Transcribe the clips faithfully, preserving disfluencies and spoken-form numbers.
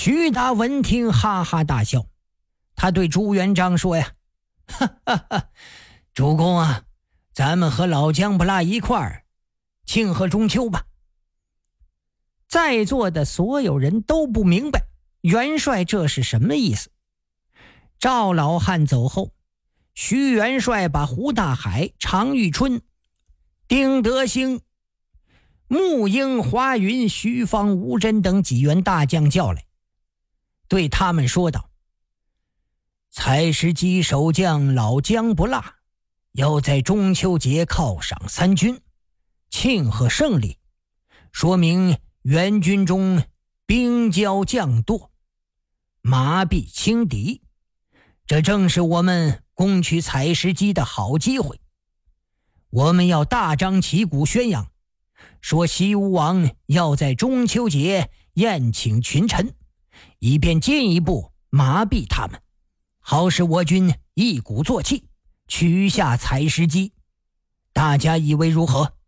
徐达闻听哈哈大笑，他对朱元璋说呀：哈哈哈，主公啊，咱们和老姜不拉一块儿庆贺中秋吧。在座的所有人都不明白元帅这是什么意思。赵老汉走后，徐元帅把胡大海、常遇春、丁德兴、穆英、华云、徐方、吴真等几员大将叫来，对他们说道：采石矶守将老姜不辣要在中秋节犒赏三军，庆贺胜利，说明援军中兵骄将惰，麻痹轻敌，这正是我们攻取采石矶的好机会。我们要大张旗鼓宣扬，说西吴王要在中秋节宴请群臣，以便进一步麻痹他们，好使我军一鼓作气，取下采石矶。大家以为如何？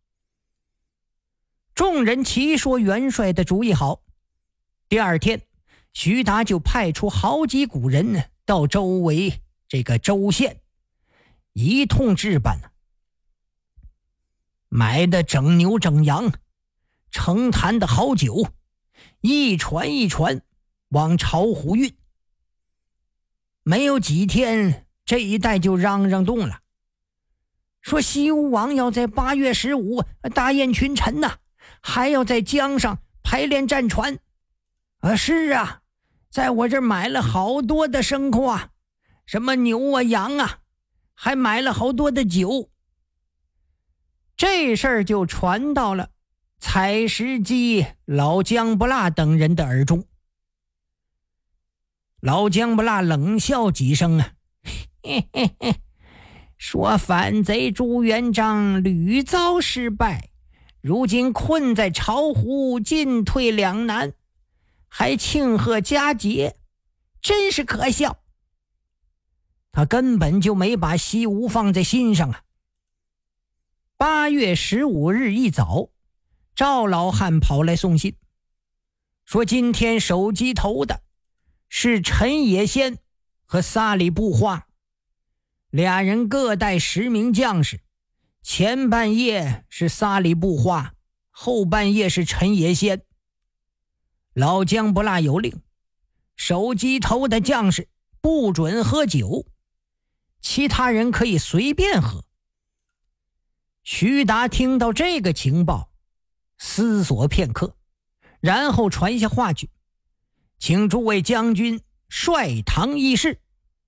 众人齐说元帅的主意好。第二天，徐达就派出好几股人到周围这个州县，一通置办，买的整牛整羊，盛坛的好酒，一船一船往巢湖运。没有几天，这一带就嚷嚷动了，说西吴王要在八月十五大宴群臣呐、啊，还要在江上排练战船。啊，是啊，在我这儿买了好多的牲口啊，什么牛啊羊啊，还买了好多的酒。这事儿就传到了采石矶老姜不辣等人的耳中。老姜不辣冷笑几声啊，嘿嘿嘿，说反贼朱元璋屡遭失败，如今困在巢湖，进退两难，还庆贺佳节，真是可笑。他根本就没把西吴放在心上啊。八月十五日一早，赵老汉跑来送信，说今天守鸡头的是陈野先和萨里布花，俩人各带十名将士，前半夜是萨里布花，后半夜是陈野先。老姜不辣有令，守鸡头的将士不准喝酒，其他人可以随便喝。徐达听到这个情报，思索片刻，然后传下话去，请诸位将军率堂议事。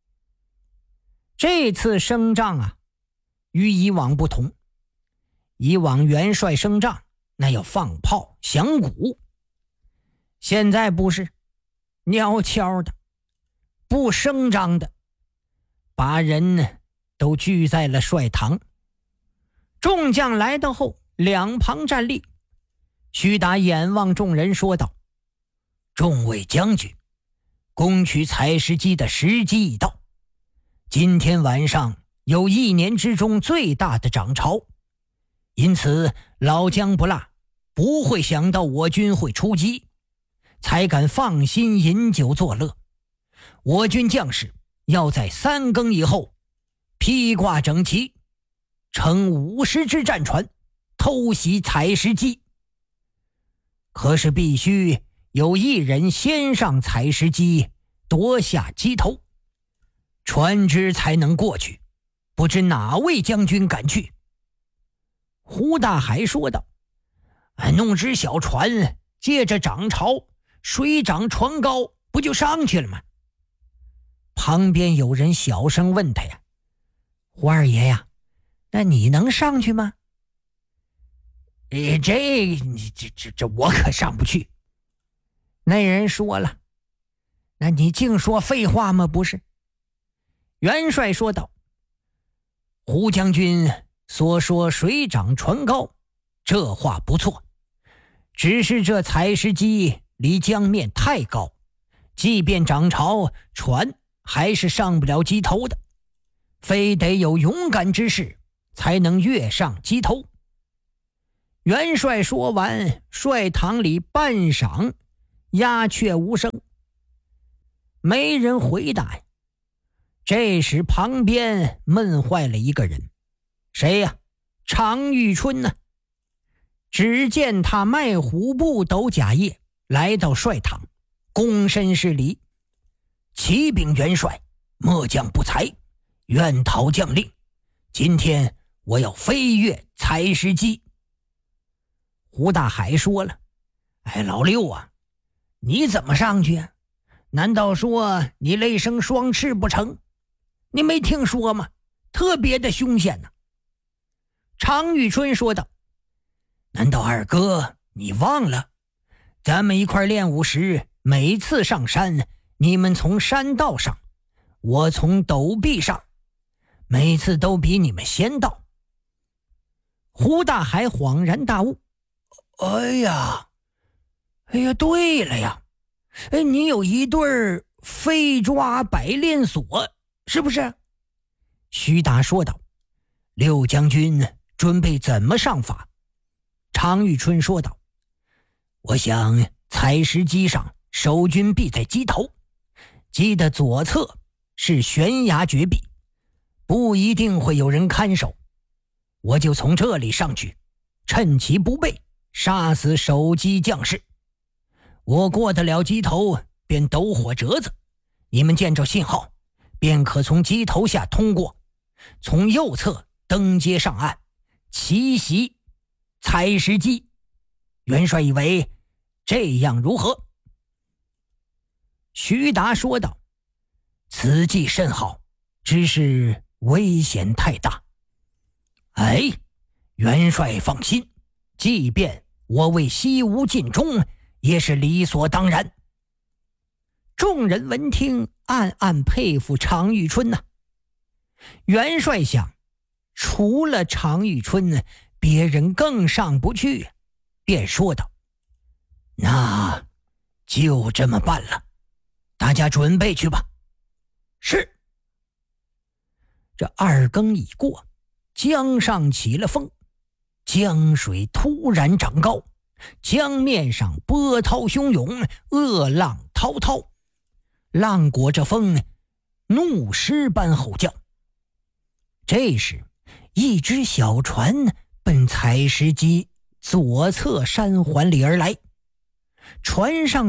这次升帐啊，与以往不同。以往元帅升帐那要放炮响鼓，现在不是，悄悄的，不声张的，把人都聚在了帅堂。众将来到后，两旁站立。徐达眼望众人说道：众位将军，攻取采石矶的时机已到，今天晚上有一年之中最大的涨潮，因此老姜不辣不会想到我军会出击，才敢放心饮酒作乐。我军将士要在三更以后披挂整齐，乘五十只战船偷袭采石矶。可是必须有一人先上采石矶，夺下鸡头，船只才能过去，不知哪位将军敢去？胡大海说道：弄只小船，借着涨潮，水涨船高，不就上去了吗？旁边有人小声问他呀：胡二爷呀，那你能上去吗？这这这这我可上不去。那人说了：那你净说废话吗？不是。元帅说道：胡将军所说水涨船高，这话不错，只是这采石矶离江面太高，即便涨潮，船还是上不了鸡头的，非得有勇敢之士才能跃上鸡头。元帅说完，帅堂里半晌鸦雀无声， 没人回答呀。这时旁边闷坏了一个人，谁呀？常遇春呢。只见他迈虎步斗甲夜来到帅堂，躬身施礼：启禀元帅，末将不才，愿讨将令。今天我要飞跃采石矶。胡大海说了：哎，老六啊，你怎么上去啊？难道说你累生双翅不成？你没听说吗？特别的凶险呢、啊。常遇春说道：难道二哥你忘了，咱们一块练武时，每次上山，你们从山道上，我从陡壁上，每次都比你们先到。胡大海恍然大悟：哎呀，哎呀，对了呀，哎，你有一对飞抓百炼锁，是不是？徐达说道：六将军准备怎么上法？常遇春说道：我想采石矶上守军必在矶头，矶的左侧是悬崖绝壁，不一定会有人看守，我就从这里上去，趁其不备，杀死守矶将士。我过得了矶头，便抖火折子，你们见着信号，便可从矶头下通过，从右侧登阶上岸，奇袭采石矶。元帅以为这样如何？徐达说道：此计甚好，只是危险太大。哎，元帅放心，即便我为西吴尽忠，也是理所当然。众人闻听，暗暗佩服常遇春呐、啊。元帅想，除了常遇春，别人更上不去，便说道：那就这么办了，大家准备去吧。是。这二更已过，江上起了风，江水突然涨高，江面上波涛汹涌，恶浪滔滔，浪裹着风，怒狮般吼叫。这时一只小船奔采石矶左侧山环里而来，船上